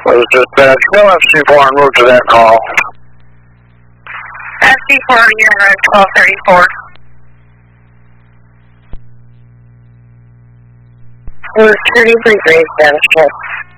Was dispatch. Go FC4 and move to that call. FC4, you're on 1234. We're 33 Grace Central.